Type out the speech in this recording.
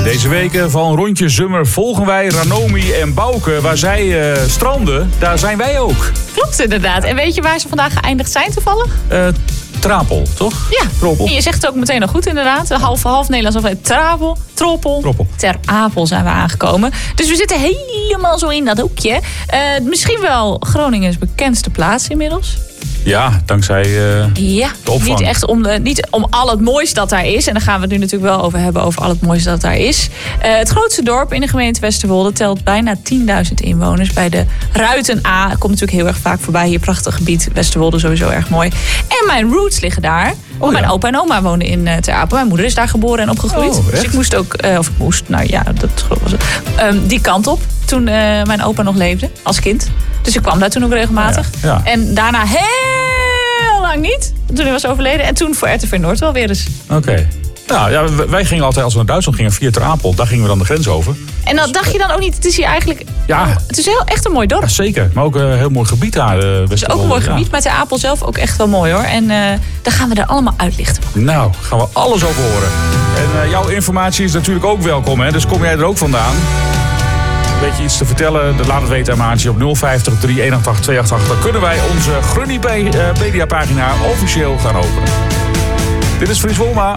Deze weken van Rondje Zummer volgen wij Ranomi en Bouke. Waar zij stranden, daar zijn wij ook. Klopt inderdaad. En weet je waar ze vandaag geëindigd zijn toevallig? Trapel, toch? Ja, Troppel. En je zegt het ook meteen al goed inderdaad. Half Nederlands of Trapel, Troppel. Ter Apel zijn we aangekomen. Dus we zitten helemaal zo in dat hoekje. Misschien wel Groningens bekendste plaats inmiddels. Ja, dankzij ja, de opvang. Niet om al het moois dat daar is. En daar gaan we het nu natuurlijk wel over hebben, over al het moois dat daar is. Het grootste dorp in de gemeente Westerwolde telt bijna 10.000 inwoners. Bij de Ruiten A. Komt natuurlijk heel erg vaak voorbij. Hier prachtig gebied. Westerwolde sowieso erg mooi. En mijn roots liggen daar. Mijn opa en oma wonen in Ter Apel. Mijn moeder is daar geboren en opgegroeid. Dus ik moest ook, die kant op toen mijn opa nog leefde, als kind. Dus ik kwam daar toen ook regelmatig. Ja. En daarna heel lang niet. Toen hij was overleden. En toen voor RTV Noord wel weer eens. Oké. Nou ja, wij gingen altijd, als we naar Duitsland gingen, via Ter Apel. Daar gingen we dan de grens over. En dan dacht je dan ook niet, het is hier eigenlijk... Ja. Het is echt een mooi dorp. Ja, zeker, maar ook een heel mooi gebied daar. Het is ook een mooi gebied, maar Ter Apel zelf ook echt wel mooi hoor. En daar gaan we er allemaal uitlichten. Nou, gaan we alles over horen. En jouw informatie is natuurlijk ook welkom, hè? Dus kom jij er ook vandaan? Een beetje iets te vertellen, laat het weten aan Maartje op 050 318 288. Dan kunnen wij onze Grunnipedia-pagina officieel gaan openen. Dit is Fries Wolma.